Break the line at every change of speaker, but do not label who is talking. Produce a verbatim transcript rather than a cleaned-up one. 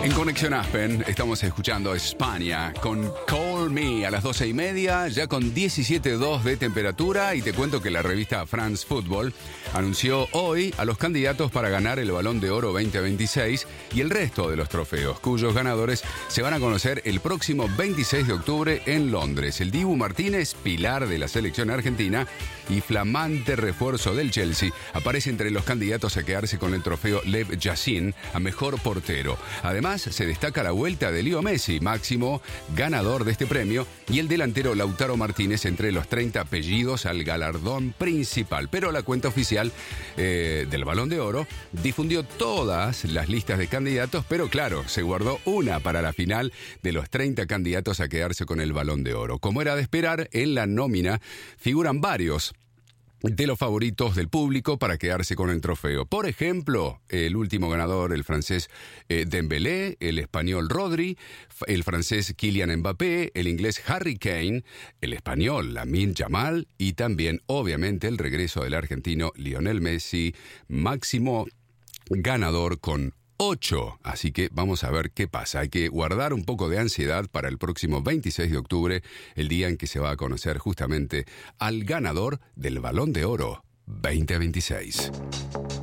En Conexión Aspen estamos escuchando España con Call Me a las doce y media, ya con diecisiete punto dos de temperatura, y te cuento que la revista France Football anunció hoy a los candidatos para ganar el Balón de Oro veinte veintiséis y el resto de los trofeos, cuyos ganadores se van a conocer el próximo veintiséis de octubre en Londres. El Dibu Martínez, pilar de la selección argentina y flamante refuerzo del Chelsea, aparece entre los candidatos a quedarse con el trofeo Lev Yashin a mejor portero. Además, se destaca la vuelta de Leo Messi, máximo ganador de este premio, y el delantero Lautaro Martínez entre los treinta apellidos al galardón principal. Pero la cuenta oficial eh, del Balón de Oro difundió todas las listas de candidatos, pero claro, se guardó una para la final de los treinta candidatos a quedarse con el Balón de Oro. Como era de esperar, en la nómina figuran varios de los favoritos del público para quedarse con el trofeo. Por ejemplo, el último ganador, el francés eh, Dembélé, el español Rodri, el francés Kylian Mbappé, el inglés Harry Kane, el español Lamine Yamal y también, obviamente, el regreso del argentino Lionel Messi, máximo ganador con ocho. Así que vamos a ver qué pasa. Hay que guardar un poco de ansiedad para el próximo veintiséis de octubre, el día en que se va a conocer justamente al ganador del Balón de Oro veinte veintiséis.